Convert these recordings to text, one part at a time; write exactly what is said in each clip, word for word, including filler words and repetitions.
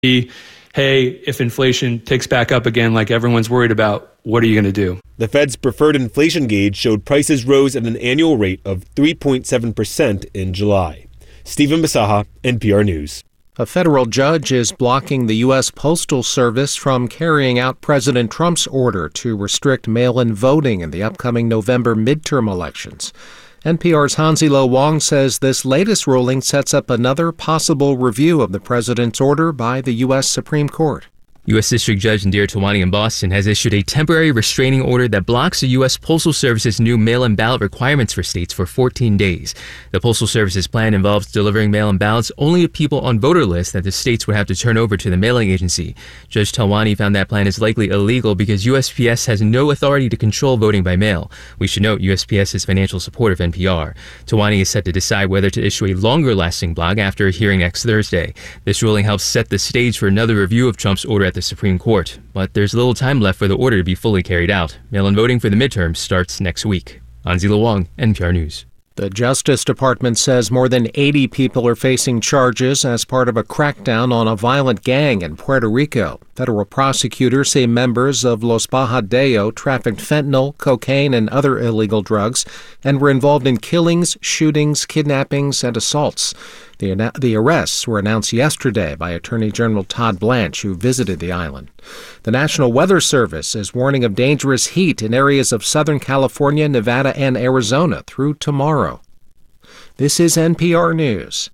Hey, if inflation ticks back up again like everyone's worried about, what are you going to do? The Fed's preferred inflation gauge showed prices rose at an annual rate of three point seven percent in July. Stephen Basaha, N P R News. A federal judge is blocking the U S Postal Service from carrying out President Trump's order to restrict mail-in voting in the upcoming November midterm elections. N P R's Hansilo Wong says this latest ruling sets up another possible review of the president's order by the U S Supreme Court. U S District Judge Indira Tawani in Boston has issued a temporary restraining order that blocks the U S Postal Service's new mail-in ballot requirements for states for fourteen days. The Postal Service's plan involves delivering mail-in ballots only to people on voter lists that the states would have to turn over to the mailing agency. Judge Tawani found that plan is likely illegal because U S P S has no authority to control voting by mail. We should note U S P S is financial support of N P R. Tawani is set to decide whether to issue a longer-lasting block after a hearing next Thursday. This ruling helps set the stage for another review of Trump's order at the Supreme Court, but there's little time left for the order to be fully carried out. Mail-in voting for the midterms starts next week. Anzila Wong, N P R News. The Justice Department says more than eighty people are facing charges as part of a crackdown on a violent gang in Puerto Rico. Federal prosecutors say members of Los Bajadeo trafficked fentanyl, cocaine, and other illegal drugs and were involved in killings, shootings, kidnappings, and assaults. The, the arrests were announced yesterday by Attorney General Todd Blanche, who visited the island. The National Weather Service is warning of dangerous heat in areas of Southern California, Nevada, and Arizona through tomorrow. This is N P R News.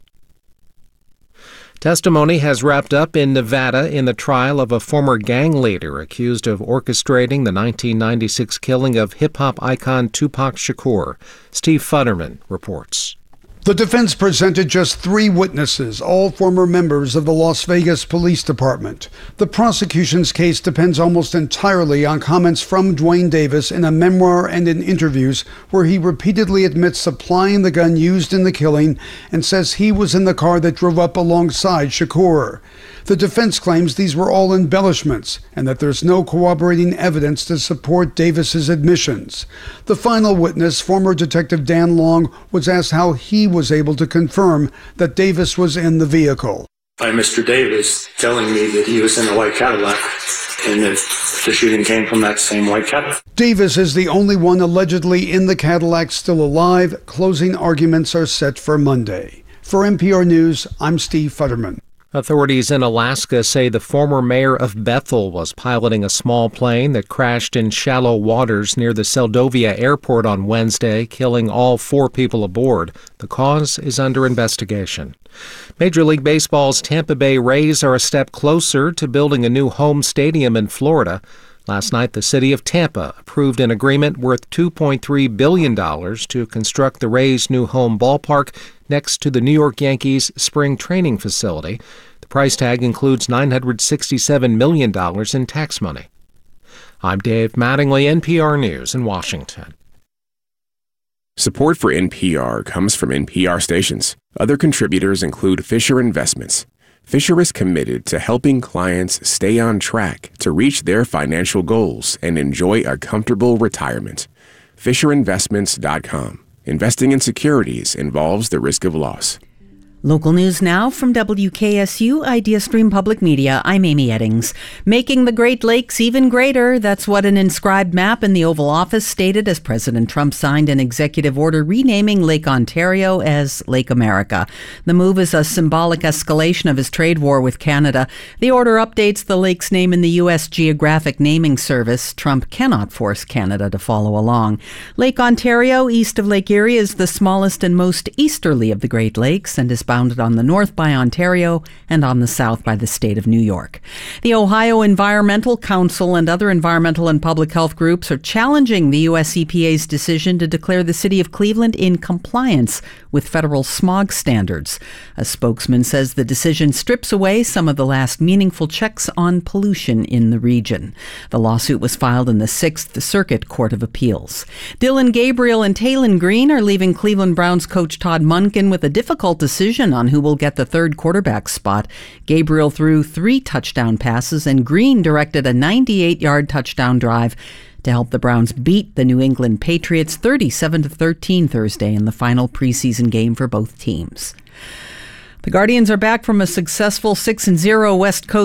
Testimony has wrapped up in Nevada in the trial of a former gang leader accused of orchestrating the nineteen ninety-six killing of hip-hop icon Tupac Shakur. Steve Futterman reports. The defense presented just three witnesses, all former members of the Las Vegas Police Department. The prosecution's case depends almost entirely on comments from Duane Davis in a memoir and in interviews where he repeatedly admits supplying the gun used in the killing and says he was in the car that drove up alongside Shakur. The defense claims these were all embellishments and that there's no corroborating evidence to support Davis's admissions. The final witness, former Detective Dan Long, was asked how he was able to confirm that Davis was in the vehicle. By Mister Davis telling me that he was in a white Cadillac and that the shooting came from that same white Cadillac. Davis is the only one allegedly in the Cadillac still alive. Closing arguments are set for Monday. For N P R News, I'm Steve Futterman. Authorities in Alaska say the former mayor of Bethel was piloting a small plane that crashed in shallow waters near the Seldovia airport on Wednesday, killing all four people aboard. The cause is under investigation. Major League Baseball's Tampa Bay Rays are a step closer to building a new home stadium in Florida. Last night, the city of Tampa approved an agreement worth two point three billion dollars to construct the Rays' new home ballpark next to the New York Yankees' spring training facility. The price tag includes nine hundred sixty-seven million dollars in tax money. I'm Dave Mattingly, N P R News in Washington. Support for N P R comes from N P R stations. Other contributors include Fisher Investments. Fisher is committed to helping clients stay on track to reach their financial goals and enjoy a comfortable retirement. Fisher Investments dot com. Investing in securities involves the risk of loss. Local news now from W K S U Idea Stream Public Media. I'm Amy Eddings. Making the Great Lakes even greater. That's what an inscribed map in the Oval Office stated as President Trump signed an executive order renaming Lake Ontario as Lake America. The move is a symbolic escalation of his trade war with Canada. The order updates the lake's name in the U S Geographic Naming Service. Trump cannot force Canada to follow along. Lake Ontario, east of Lake Erie, is the smallest and most easterly of the Great Lakes and is bounded on the north by Ontario and on the south by the state of New York. The Ohio Environmental Council and other environmental and public health groups are challenging the U S E P A's decision to declare the city of Cleveland in compliance with federal smog standards. A spokesman says the decision strips away some of the last meaningful checks on pollution in the region. The lawsuit was filed in the Sixth Circuit Court of Appeals. Dylan Gabriel and Taylon Green are leaving Cleveland Browns coach Todd Monken with a difficult decision on who will get the third quarterback spot. Gabriel threw three touchdown passes and Green directed a ninety-eight-yard touchdown drive to help the Browns beat the New England Patriots thirty-seven to thirteen Thursday in the final preseason game for both teams. The Guardians are back from a successful six and zero West Coast